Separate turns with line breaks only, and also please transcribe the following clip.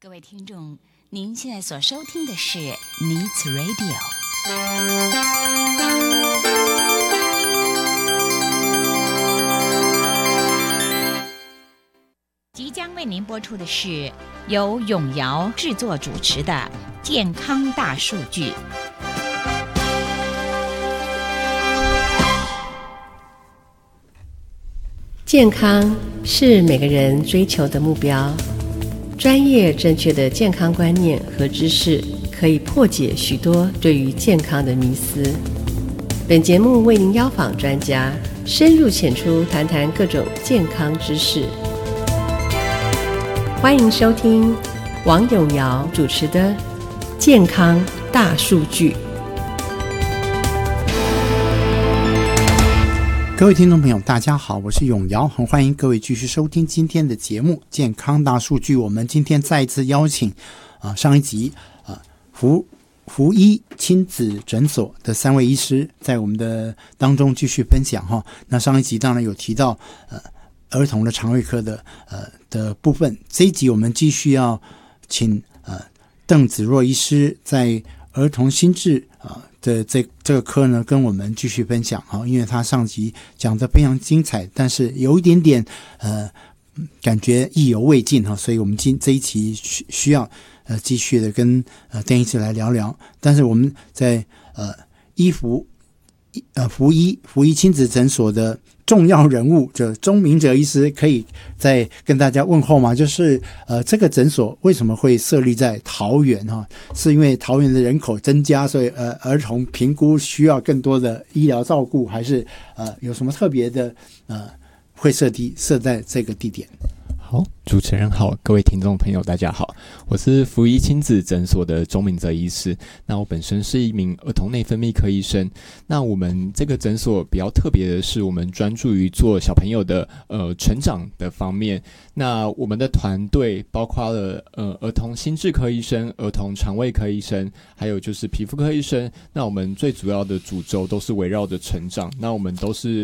各位听众，您现在所收听的是 Needs Radio。即将为您播出的是由永尧制作主持的《健康大数据》。
健康是每个人追求的目标。专业正确的健康观念和知识，可以破解许多对于健康的迷思。本节目为您邀访专家，深入浅出谈谈各种健康知识。欢迎收听王永尧主持的《健康大数据》。
各位听众朋友大家好，我是永尧，很欢迎各位继续收听今天的节目健康大数据。我们今天再一次邀请上一集福医亲子诊所的3位医师在我们的当中继续分享哈。那上一集当然有提到儿童的肠胃科的部分，这一集我们继续要请邓子若医师在儿童心智的这个科呢，跟我们继续分享哈，因为他上集讲得非常精彩，但是有一点点感觉意犹未尽哈，所以我们这一期需要继续的跟邓医师来聊聊。但是我们在福医亲子诊所的重要人物就钟明哲医师，可以再跟大家问候吗？就是这个诊所为什么会设立在桃园哈？是因为桃园的人口增加，所以儿童评估需要更多的医疗照顾，还是有什么特别的会设在这个地点？
好，主持人好，各位听众朋友大家好，我是福医亲子诊所的钟明哲医师。那我本身是一名儿童内分泌科医生。那我们这个诊所比较特别的是，我们专注于做小朋友的成长的方面。那我们的团队包括了儿童心智科医生、儿童肠胃科医生，还有就是皮肤科医生。那我们最主要的主轴都是围绕着成长。那我们都是